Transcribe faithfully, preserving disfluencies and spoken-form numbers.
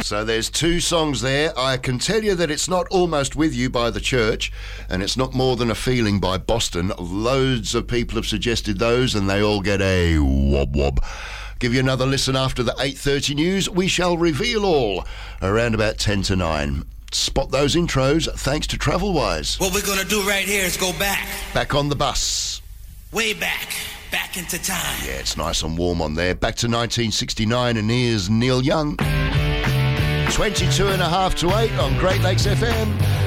So there's two songs there. I can tell you that it's not Almost With You by The Church, and it's not More Than a Feeling by Boston. Loads of people have suggested those, and they all get a wob wob. Give you another listen after the eight thirty news. We shall reveal all around about ten to nine. Spot those intros thanks to Travelwise. What we're going to do right here is go back. Back on the bus. Way back. Back into time. Yeah, it's nice and warm on there. Back to nineteen sixty-nine, and here's Neil Young. twenty-two and a half to eight on Great Lakes F M.